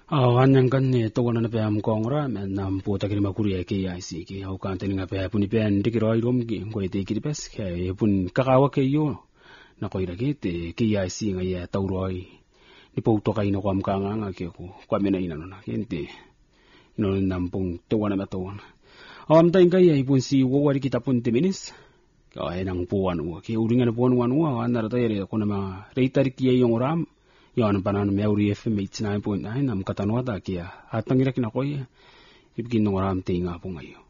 Anyang kan ni to wana na pe am kongra me nam po ta kini makuri e KIC ki au kan teni nga pe puni pe ndikiro irom ki ko te ki pes ke pun kakawa ke yo na ko ira ki te KIC nga ya tauroi ni po to kai no kwam kanga nga ke ko kwa mena ina no na kente no nam pung to wana na to wana am ta inga ya ipun si wo wari kita pun te minis ka enang puan u ki uringa puan wan u ana ta yere ko na ma reitari ki yung ram yon panan meuri FM 89.9 nam katanwata kia atangira kina koy ibgin no ram tinga po ngayon